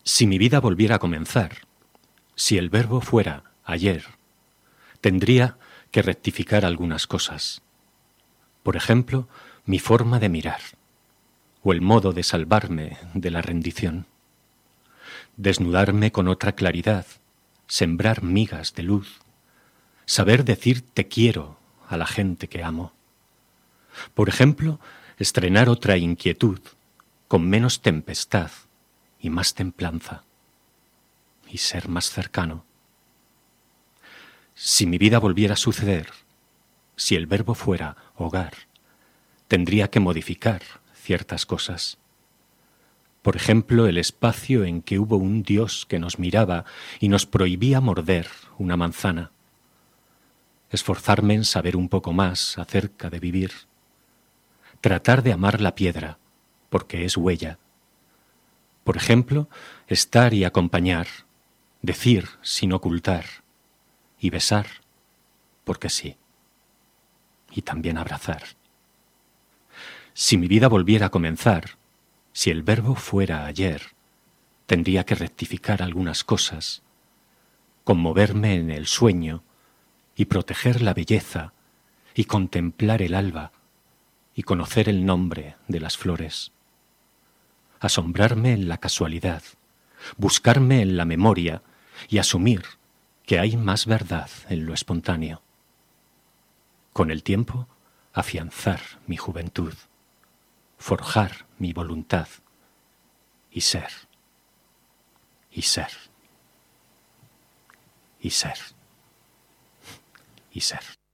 Si mi vida volviera a comenzar, si el verbo fuera ayer, tendría que rectificar algunas cosas. Por ejemplo, mi forma de mirar, o el modo de salvarme de la rendición. Desnudarme con otra claridad, sembrar migas de luz, saber decir te quiero a la gente que amo. Por ejemplo, estrenar otra inquietud, con menos tempestad y más templanza, y ser más cercano. Si mi vida volviera a suceder, si el verbo fuera hogar, tendría que modificar ciertas cosas. Por ejemplo, el espacio en que hubo un Dios que nos miraba y nos prohibía morder una manzana. Esforzarme en saber un poco más acerca de vivir. Tratar de amar la piedra, porque es huella. Por ejemplo, estar y acompañar, decir sin ocultar, y besar, porque sí. Y también abrazar. Si mi vida volviera a comenzar, si el verbo fuera ayer, tendría que rectificar algunas cosas, conmoverme en el sueño y proteger la belleza y contemplar el alba y conocer el nombre de las flores, asombrarme en la casualidad, buscarme en la memoria y asumir que hay más verdad en lo espontáneo. Con el tiempo, afianzar mi juventud, forjar mi voluntad y ser, y ser, y ser, y ser.